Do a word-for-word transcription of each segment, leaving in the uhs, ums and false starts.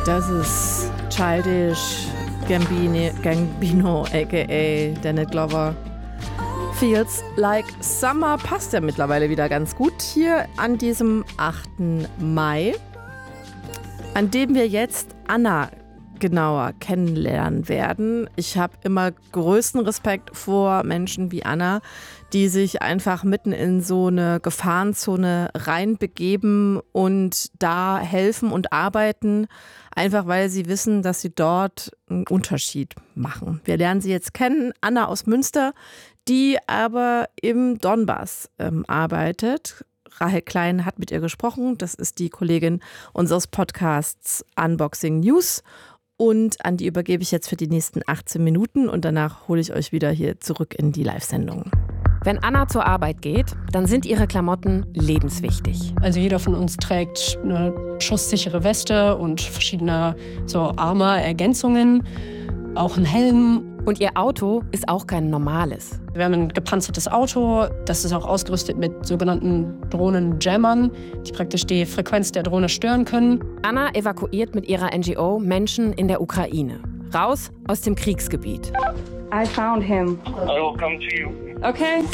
Das ist Childish Gambino, Gambino aka Danny Glover. Feels Like Summer passt ja mittlerweile wieder ganz gut hier an diesem achten Mai, an dem wir jetzt Anna genauer kennenlernen werden. Ich habe immer größten Respekt vor Menschen wie Anna, die sich einfach mitten in so eine Gefahrenzone reinbegeben und da helfen und arbeiten, einfach weil sie wissen, dass sie dort einen Unterschied machen. Wir lernen sie jetzt kennen, Anna aus Münster, die aber im Donbass ähm, arbeitet. Rahel Klein hat mit ihr gesprochen. Das ist die Kollegin unseres Podcasts Unboxing News. Und an die übergebe ich jetzt für die nächsten achtzehn Minuten und danach hole ich euch wieder hier zurück in die Live-Sendung. Wenn Anna zur Arbeit geht, dann sind ihre Klamotten lebenswichtig. Also jeder von uns trägt eine schusssichere Weste und verschiedene so Armor-Ergänzungen, auch einen Helm. Und ihr Auto ist auch kein normales. Wir haben ein gepanzertes Auto, das ist auch ausgerüstet mit sogenannten Drohnen-Jammern, die praktisch die Frequenz der Drohne stören können. Anna evakuiert mit ihrer N G O Menschen in der Ukraine. Raus aus dem Kriegsgebiet. I found him. I will come to you. Okay.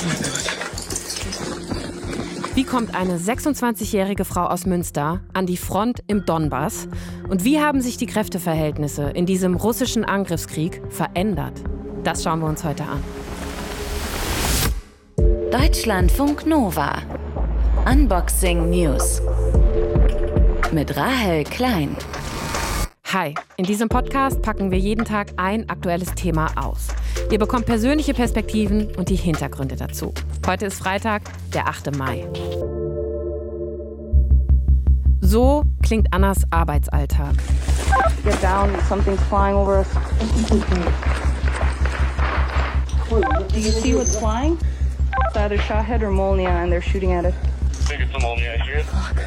Wie kommt eine sechsundzwanzigjährige Frau aus Münster an die Front im Donbass? Und wie haben sich die Kräfteverhältnisse in diesem russischen Angriffskrieg verändert? Das schauen wir uns heute an. Deutschlandfunk Nova. Unboxing News. Mit Rahel Klein. Hi, in diesem Podcast packen wir jeden Tag ein aktuelles Thema aus. Ihr bekommt persönliche Perspektiven und die Hintergründe dazu. Heute ist Freitag, der achte Mai. So klingt Annas Arbeitsalltag. Get down, something's flying over us. Do you see what's flying? It's either Shahed or Molnia and they're shooting at it. I think it's a Molnia here.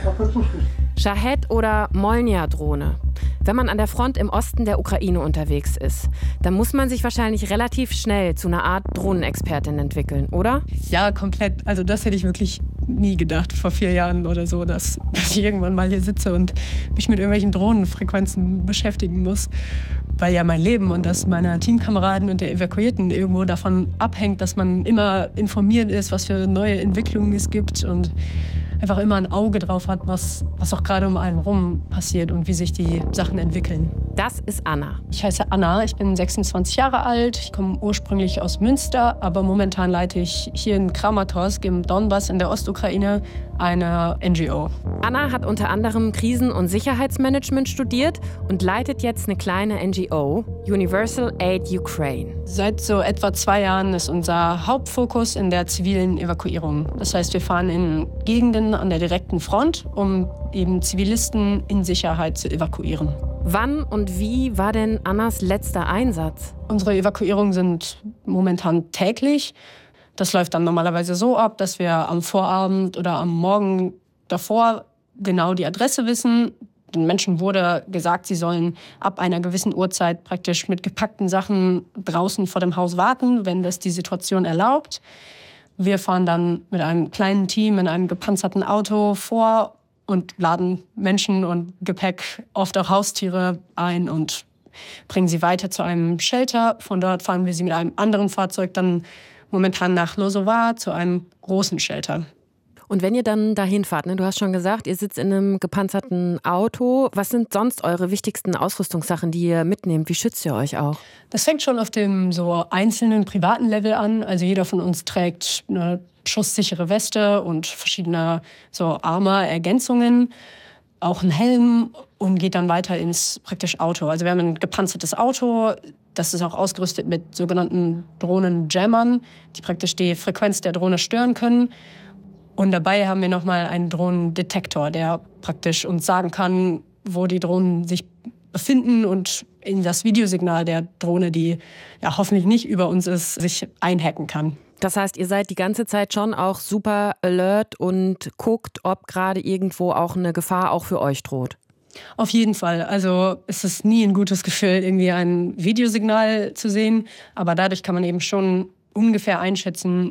Shahed oder Molnia-Drohne. Wenn man an der Front im Osten der Ukraine unterwegs ist, dann muss man sich wahrscheinlich relativ schnell zu einer Art Drohnenexpertin entwickeln, oder? Ja, komplett. Also das hätte ich wirklich nie gedacht vor vier Jahren oder so, dass ich irgendwann mal hier sitze und mich mit irgendwelchen Drohnenfrequenzen beschäftigen muss. Weil ja mein Leben und das meiner Teamkameraden und der Evakuierten irgendwo davon abhängt, dass man immer informiert ist, was für neue Entwicklungen es gibt und einfach immer ein Auge drauf hat, was, was auch gerade um einen rum passiert und wie sich die Sachen entwickeln. Das ist Anna. Ich heiße Anna, ich bin sechsundzwanzig Jahre alt, ich komme ursprünglich aus Münster, aber momentan leite ich hier in Kramatorsk im Donbass in der Ostukraine eine N G O. Anna hat unter anderem Krisen- und Sicherheitsmanagement studiert und leitet jetzt eine kleine N G O, Universal Aid Ukraine. Seit so etwa zwei Jahren ist unser Hauptfokus in der zivilen Evakuierung. Das heißt, wir fahren in Gegenden an der direkten Front, um eben Zivilisten in Sicherheit zu evakuieren. Wann und wie war denn Annas letzter Einsatz? Unsere Evakuierungen sind momentan täglich. Das läuft dann normalerweise so ab, dass wir am Vorabend oder am Morgen davor genau die Adresse wissen. Den Menschen wurde gesagt, sie sollen ab einer gewissen Uhrzeit praktisch mit gepackten Sachen draußen vor dem Haus warten, wenn das die Situation erlaubt. Wir fahren dann mit einem kleinen Team in einem gepanzerten Auto vor und laden Menschen und Gepäck, oft auch Haustiere, ein und bringen sie weiter zu einem Shelter. Von dort fahren wir sie mit einem anderen Fahrzeug dann momentan nach Lozovar zu einem großen Shelter. Und wenn ihr dann dahin fahrt, ne, du hast schon gesagt, ihr sitzt in einem gepanzerten Auto. Was sind sonst eure wichtigsten Ausrüstungssachen, die ihr mitnehmt? Wie schützt ihr euch auch? Das fängt schon auf dem so einzelnen privaten Level an. Also jeder von uns trägt eine schusssichere Weste und verschiedene so Armor-Ergänzungen, auch einen Helm und geht dann weiter ins praktisch Auto. Also wir haben ein gepanzertes Auto, das ist auch ausgerüstet mit sogenannten Drohnen-Jammern, die praktisch die Frequenz der Drohne stören können. Und dabei haben wir nochmal einen Drohnendetektor, der praktisch uns sagen kann, wo die Drohnen sich befinden und in das Videosignal der Drohne, die ja hoffentlich nicht über uns ist, sich einhacken kann. Das heißt, ihr seid die ganze Zeit schon auch super alert und guckt, ob gerade irgendwo auch eine Gefahr auch für euch droht. Auf jeden Fall. Also es ist nie ein gutes Gefühl, irgendwie ein Videosignal zu sehen. Aber dadurch kann man eben schon ungefähr einschätzen,